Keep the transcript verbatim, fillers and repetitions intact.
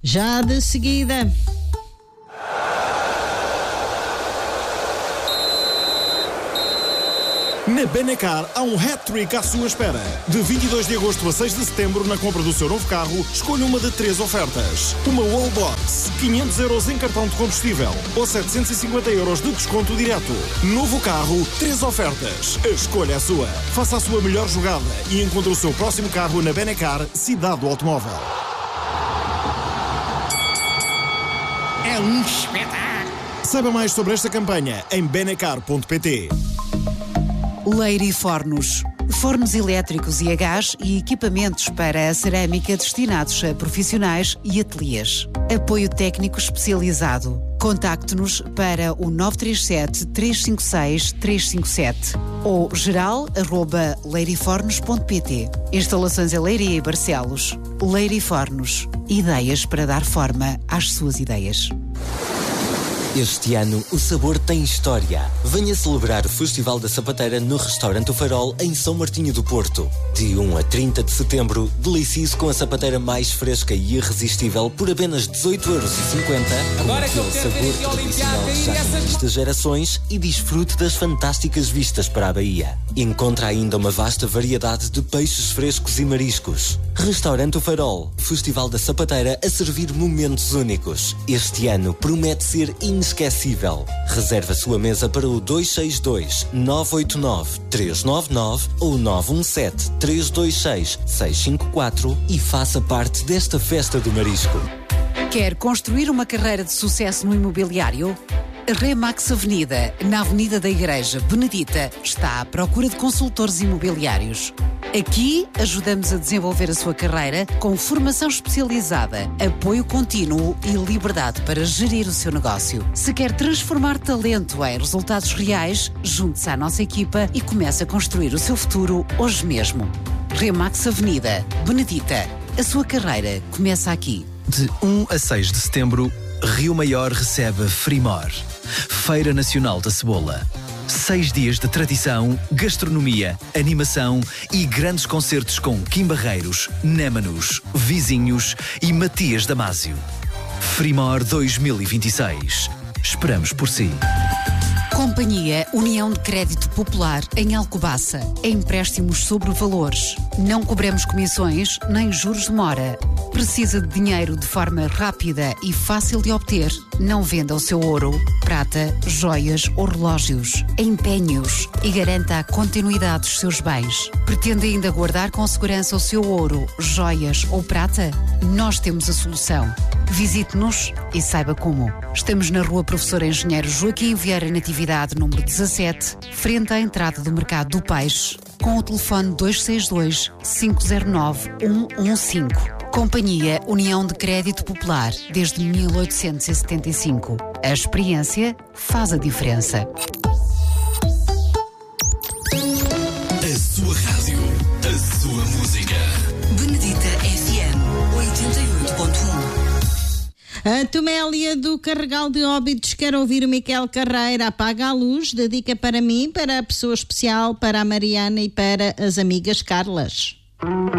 Já de seguida. Na Benacar há um hat-trick à sua espera. De vinte e dois de agosto a seis de setembro, na compra do seu novo carro, escolha uma de três ofertas. Uma Wallbox, quinhentos euros em cartão de combustível ou setecentos e cinquenta euros de desconto direto. Novo carro, três ofertas. A escolha é sua. Faça a sua melhor jogada e encontre o seu próximo carro na Benacar, cidade do automóvel. É um espetáculo! Saiba mais sobre esta campanha em benacar ponto pt. Leire Fornos. Fornos elétricos e a gás e equipamentos para a cerâmica destinados a profissionais e ateliês. Apoio técnico especializado. Contacte-nos para o nove três sete, três cinco seis, três cinco sete ou geral arroba leirifornos ponto pt. Instalações em Leiria e Barcelos. Leire Fornos. Ideias para dar forma às suas ideias. Este ano, o sabor tem história. Venha celebrar o Festival da Sapateira no Restaurante O Farol, em São Martinho do Porto. De primeiro a trinta de setembro, delicie-se com a sapateira mais fresca e irresistível por apenas dezoito euros e cinquenta. Agora com que eu aquele quero ver sabor aqui a tradicional Olimpiada que já e essas- conquista gerações e desfrute das fantásticas vistas para a Baía. Encontra ainda uma vasta variedade de peixes frescos e mariscos. Restaurante O Farol, Festival da Sapateira a servir momentos únicos. Este ano promete ser inesquecível. Reserve a sua mesa para o dois seis dois, nove oito nove, três nove nove ou nove um sete, três dois seis, seis cinco quatro e faça parte desta festa do marisco. Quer construir uma carreira de sucesso no imobiliário? A Remax Avenida, na Avenida da Igreja Benedita, está à procura de consultores imobiliários. Aqui ajudamos a desenvolver a sua carreira com formação especializada, apoio contínuo e liberdade para gerir o seu negócio. Se quer transformar talento em resultados reais, junte-se à nossa equipa e comece a construir o seu futuro hoje mesmo. Remax Avenida, Benedita. A sua carreira começa aqui. De um a seis de setembro, Rio Maior recebe a Frimor, Feira Nacional da Cebola. Seis dias de tradição, gastronomia, animação e grandes concertos com Kim Barreiros, Némanos, Vizinhos e Matias Damasio. Frimor dois mil e vinte e seis. Esperamos por si. Companhia União de Crédito Popular em Alcobaça. Empréstimos sobre valores. Não cobramos comissões nem juros de mora. Precisa de dinheiro de forma rápida e fácil de obter? Não venda o seu ouro, prata, joias ou relógios. Empenhe-os e garanta a continuidade dos seus bens. Pretende ainda guardar com segurança o seu ouro, joias ou prata? Nós temos a solução. Visite-nos e saiba como. Estamos na Rua Professor Engenheiro Joaquim Vieira Natividade, número dezassete, frente à entrada do Mercado do Peixe, com o telefone dois seis dois, cinco zero nove, um um cinco. Companhia União de Crédito Popular, desde mil oitocentos e setenta e cinco. A experiência faz a diferença. A sua rádio, a sua música. Benedita F M oitenta e oito ponto um. A Tomélia do Carregal de Óbidos quer ouvir o Miquel Carreira. Apaga a luz, dedica para mim, para a pessoa especial, para a Mariana e para as amigas Carlas.